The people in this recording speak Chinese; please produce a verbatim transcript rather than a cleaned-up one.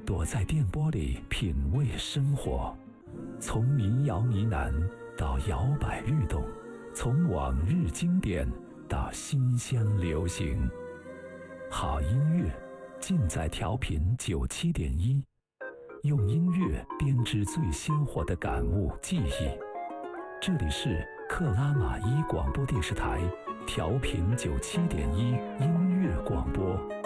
躲在电波里品味生活，从民谣呢喃到摇摆律动，从往日经典到新鲜流行。好音乐尽在调频九七点一，用音乐编织最鲜活的感悟记忆。这里是克拉玛依广播电视台调频九七点一音乐广播。